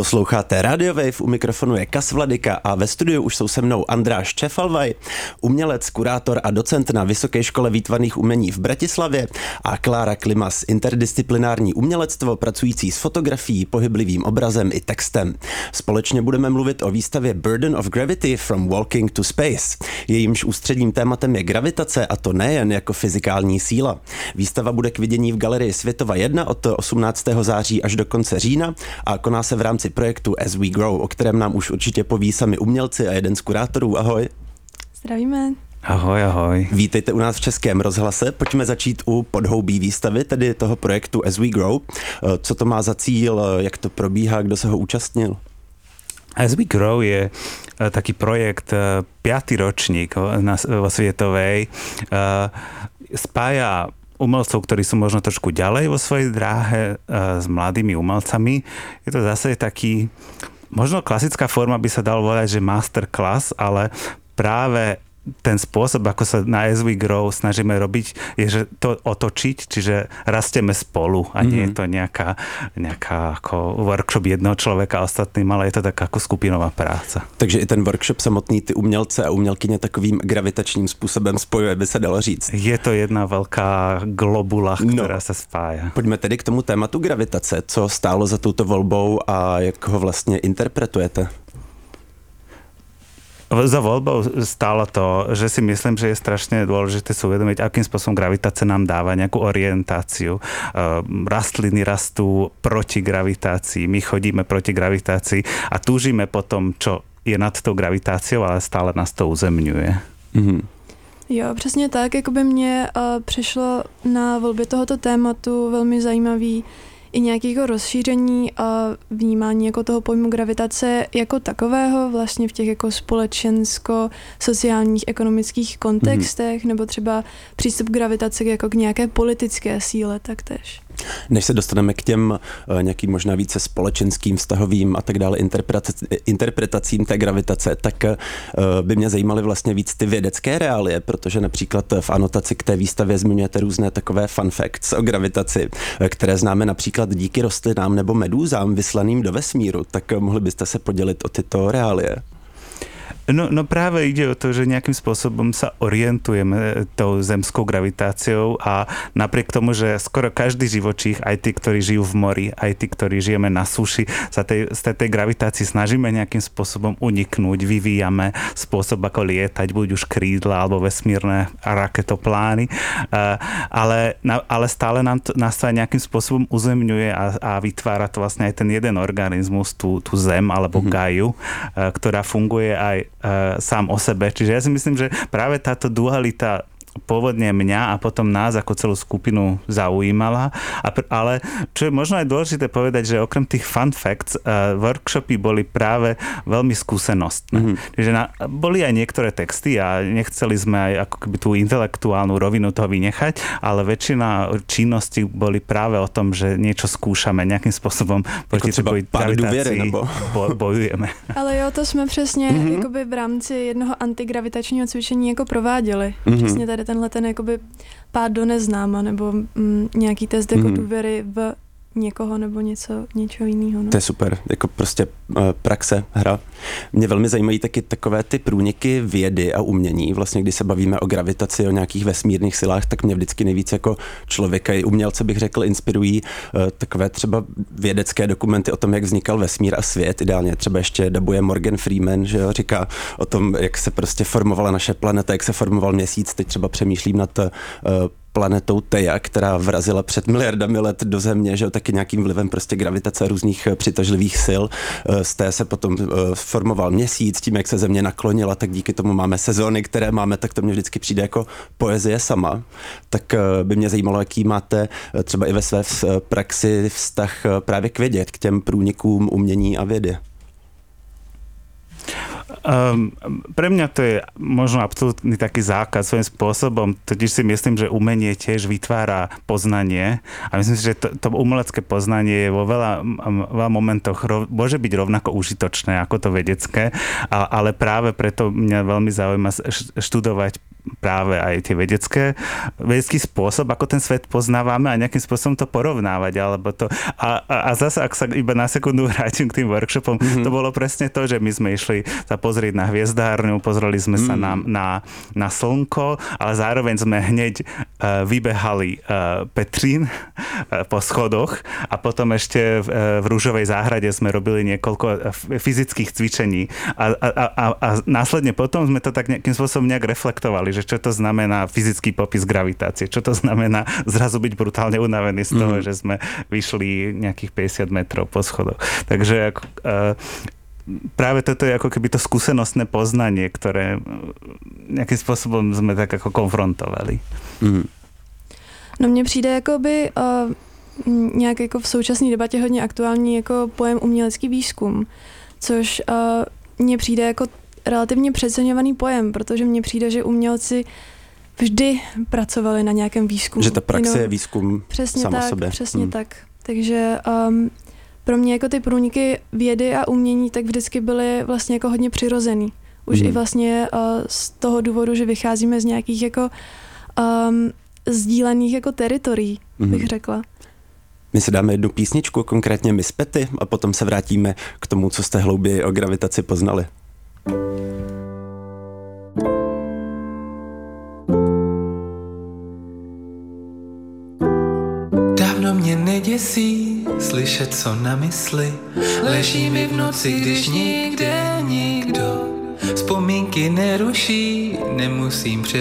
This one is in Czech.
Posloucháte Radio Wave, u mikrofonu je Kas Vladyka a ve studiu už jsou se mnou Andráš Čefalvaj, umělec, kurátor a docent na Vysoké škole výtvarných umění v Bratislavě a Klára Klimas, interdisciplinární umělectvo pracující s fotografií, pohyblivým obrazem i textem. Společně budeme mluvit o výstavě Burden of Gravity from Walking to Space. Jejímž ústředním tématem je gravitace, a to nejen jako fyzikální síla. Výstava bude k vidění v Galerii Světova 1 od 18. září až do konce října a koná se v rámci projektu As We Grow, o kterém nám už určitě poví sami umělci a jeden z kurátorů. Ahoj. Zdravíme. Ahoj, ahoj. Vítejte u nás v Českém rozhlase. Pojďme začít u podhoubí výstavy, tedy toho projektu As We Grow. Co to má za cíl, jak to probíhá, kdo se ho účastnil? As We Grow je taký projekt 5. ročník vo Svietovej. Spája umelcov, ktorí sú možno trošku ďalej vo svojej dráhe s mladými umelcami. Je to zase taký, možno klasická forma by sa dalo volať, že masterclass, ale práve ten spôsob, ako sa na As We Grow snažíme robiť, je, že to otočiť, čiže rasteme spolu a nie je to nejaká ako workshop jednoho človeka a ostatným, ale je to tak ako skupinová práca. Takže i ten workshop samotný ty umělce a umělkyně takovým gravitačním způsobem spojuje, by se dalo říct. Je to jedna veľká globula, ktorá sa spája. Pojďme tedy k tomu tématu gravitace. Co stálo za touto volbou a jak ho vlastně interpretujete? Za voľbou stálo to, že si myslím, že je strašne dôležité si uvedomiť, akým spôsobom gravitácia nám dáva nejakú orientáciu. Rastliny rastú proti gravitácii, my chodíme proti gravitácii a túžime po tom, čo je nad tou gravitáciou, ale stále nás to uzemňuje. Mm-hmm. Jo, přesně tak, jakoby mě přišlo na volbě tohoto tématu velmi zajímavý i nějakého rozšíření a vnímání jako toho pojmu gravitace jako takového vlastně v těch jako společensko-sociálních ekonomických kontextech, nebo třeba přístup k gravitaci jako k nějaké politické síle taktéž. Než se dostaneme k těm nějakým možná více společenským, vztahovým a tak dále interpretacím té gravitace, tak by mě zajímaly vlastně víc ty vědecké reálie, protože například v anotaci k té výstavě zmiňujete různé takové fun facts o gravitaci, které známe například díky rostlinám nebo medúzám vyslaným do vesmíru. Tak mohli byste se podělit o tyto reálie? No práve ide o to, že nejakým spôsobom sa orientujeme tou zemskou gravitáciou a napriek tomu, že skoro každý živočích, aj tí, ktorí žijú v mori, aj tí, ktorí žijeme na súši, sa tej gravitácii snažíme nejakým spôsobom uniknúť, vyvíjame spôsob, ako lietať, buď už krídla alebo vesmírne raketoplány, ale stále nás to aj nejakým spôsobom uzemňuje a vytvára to vlastne aj ten jeden organizmus, tú zem alebo Gaiu, ktorá funguje aj sám o sebe. Čiže ja si myslím, že práve táto dualita pôvodne mňa a potom nás ako celú skupinu zaujímala. Ale čo je možno aj dôležité povedať, že okrem tých fun facts workshopy boli práve veľmi skúsenostné. Čiže boli aj niektoré texty a nechceli sme aj ako keby tú intelektuálnu rovinu toho vynechať, ale väčšina činností boli práve o tom, že niečo skúšame, nejakým spôsobom proti gravitácii bojujeme. Ale jo, to jsme přesně jakoby v rámci jednoho antigravitačního cvičení jako prováděli. Přesně tady tenhle ten jakoby pád do neznáma, nebo nějaký test jako důvěry v někoho nebo něčeho jiného. No. To je super, jako prostě praxe, hra. Mě velmi zajímají taky takové ty průniky vědy a umění. Vlastně, když se bavíme o gravitaci, o nějakých vesmírných silách, tak mě vždycky nejvíc jako člověka i umělce, bych řekl, inspirují takové třeba vědecké dokumenty o tom, jak vznikal vesmír a svět. Ideálně třeba ještě dabuje Morgan Freeman, že jo, říká o tom, jak se prostě formovala naše planeta, jak se formoval měsíc. Teď třeba přemýšlím nad planetou Theia, která vrazila před miliardami let do Země, že jo, taky nějakým vlivem prostě gravitace různých přitažlivých sil. Z té se potom formoval měsíc, tím, jak se Země naklonila, tak díky tomu máme sezóny, které máme, tak to mně vždycky přijde jako poezie sama. Tak by mě zajímalo, jaký máte třeba i ve své praxi vztah právě k vědě, k těm průnikům umění a vědy. Pre mňa to je možno absolútny taký základ svojím spôsobom, totiž si myslím, že umenie tiež vytvára poznanie a myslím si, že to umelecké poznanie je vo veľa momentoch môže byť rovnako užitočné ako to vedecké, ale práve preto mňa veľmi zaujíma študovať práve aj tie vedecký spôsob, ako ten svet poznáváme a nejakým spôsobom to porovnávať, alebo to... A zase, ak sa iba na sekundu vrátim k tým workshopom, to bolo presne to, že my sme išli sa pozrieť na hviezdárňu, pozreli sme sa na slnko, ale zároveň sme hneď vybehali Petrín po schodoch a potom ešte v Rúžovej záhrade sme robili niekoľko fyzických cvičení a následne potom sme to tak nejakým spôsobom nejak reflektovali, že čo to znamená fyzický popis gravitácie, čo to znamená zrazu byť brutálne unavený z toho, že sme vyšli nejakých 50 metrov po schodoch. Takže práve toto je ako keby to skúsenostné poznanie, ktoré nejakým spôsobom sme tak ako konfrontovali. No mně přijde jakoby nějak jako v současné debatě hodně aktuální jako pojem umělecký výzkum, což mně přijde jako relativně přeceňovaný pojem, protože mně přijde, že umělci vždy pracovali na nějakém výzkumu. Že ta praxe je výzkum sama sobě. Přesně tak. Takže pro mě jako ty průniky vědy a umění tak vždycky byly vlastně jako hodně přirozený. Už i vlastně z toho důvodu, že vycházíme z nějakých jako sdílených jako teritorií, bych řekla. My si dáme jednu písničku, konkrétně Miss Petty, a potom se vrátíme k tomu, co jste hlouběji o gravitaci poznali. Dávno mě neděsí slyšet, co na mysli. Leží mi v noci, když nikde nikdo. Vzpomínky neruší, nemusím